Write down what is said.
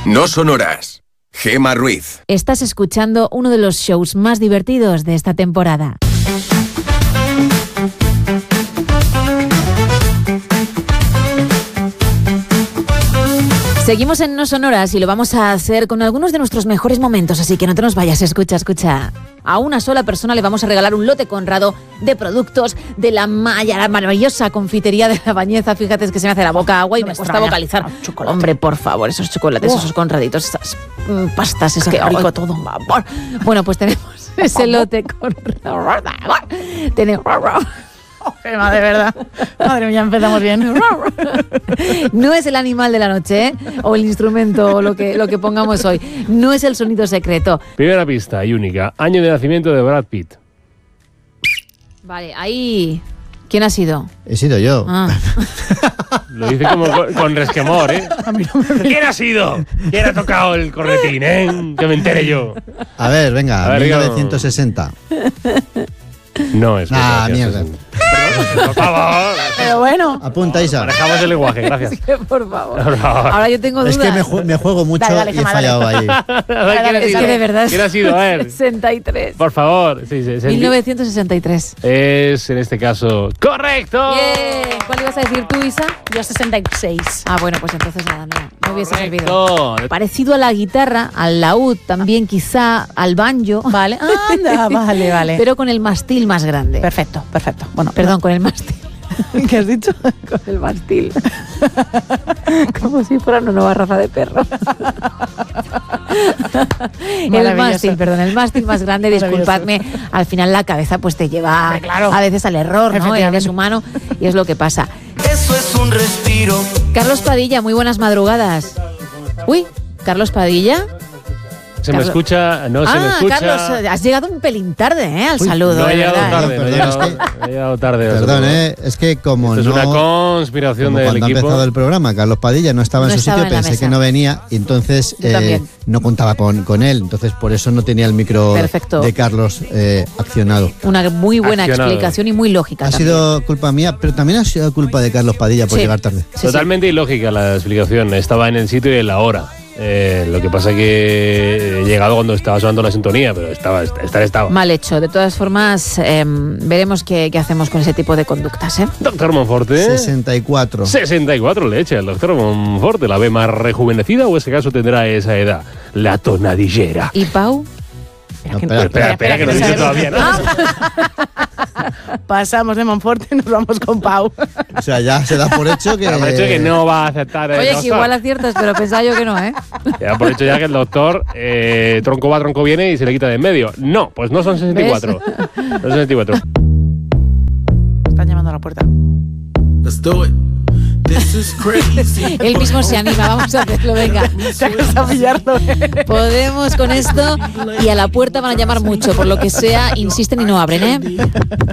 No Sonoras. Gemma Ruiz. Estás escuchando uno de los shows más divertidos de esta temporada. Seguimos en No Sonoras y lo vamos a hacer con algunos de nuestros mejores momentos, así que no te nos vayas, escucha. A una sola persona le vamos a regalar un lote Conrado de productos de la maravillosa confitería de La Bañeza. Fíjate, es que se me hace la boca agua y me cuesta vocalizar. Hombre, por favor, esos chocolates, esos Conraditos, esas pastas, es que rico todo. Bueno, pues tenemos ese lote Conrado. Tenemos... Gemma, de verdad. Madre mía, empezamos bien. No es el animal de la noche, ¿eh? O el instrumento, o lo que pongamos hoy. No es el sonido secreto. Primera pista y única. Año de nacimiento de Brad Pitt. Vale, ahí... ¿Quién ha sido? He sido yo. Lo dice como con resquemor, ¿eh? ¿Quién ha sido? ¿Quién ha tocado el cornetín, eh? Que me entere yo. A ver, venga, 1960. No es. Mierda. Por favor. Pero bueno. Apunta, Isa. Manejamos el lenguaje, gracias. Es que, por favor. Ahora yo tengo dudas. Es que me juego mucho dale, y he fallado ahí. Es que de verdad. ¿Quién ha sido? A ver. 63. Por favor. Sí, 1963. Es, en este caso, correcto. Bien. ¿Cuál ibas a decir tú, Isa? Yo 66. Ah, bueno, pues entonces nada, no hubiese servido. Correcto. Parecido a la guitarra, al laúd, también quizá al banjo. Vale. Anda, vale. Pero con el mástil más grande. Perfecto. Bueno, Perdón, con el mástil. ¿Qué has dicho? Con el mástil. Como si fuera una nueva raza de perro. El mástil más grande, disculpadme. Al final la cabeza pues te lleva a veces al error, ¿no? Eres humano y es lo que pasa. Eso es un respiro. Carlos Padilla, muy buenas madrugadas. Uy, Carlos Padilla. Se me escucha, no se me escucha. Carlos, has llegado un pelín tarde, al saludo. No he llegado ¿verdad? tarde, he llegado tarde. Perdón, es que como esto no... es una conspiración del cuando equipo. ha empezado el programa, Carlos Padilla no estaba en su sitio, pensé que no venía y entonces no contaba con él. Entonces por eso no tenía el micro de Carlos accionado. Una muy buena explicación y muy lógica. Ha sido culpa mía, pero también ha sido culpa de Carlos Padilla por llegar tarde. Totalmente ilógica la explicación. Estaba en el sitio y en la hora. Lo que pasa es que he llegado cuando estaba sonando la sintonía, pero estaba. Mal hecho. De todas formas, veremos qué hacemos con ese tipo de conductas, ¿eh? Doctor Monforte. 64. 64 le echa el doctor Monforte. ¿La ve más rejuvenecida o ese caso tendrá esa edad? La tonadillera. ¿Y Pau? Espera, que no dice todavía, ¿no? Pasamos de Monforte y nos vamos con Pau. O sea, ya se da por hecho que... no va a aceptar el Oye, doctor. que igual aciertas, pero pensaba yo que no, ¿eh? Se da por hecho ya que el doctor tronco va, tronco viene y se le quita de en medio. No, pues no son 64. No son 64. Están llamando a la puerta. Let's do it. This is crazy. Él mismo se anima, vamos a hacerlo, venga. Te vas a pillarlo. Podemos con esto y a la puerta van a llamar mucho, por lo que sea, insisten y no abren, ¿eh?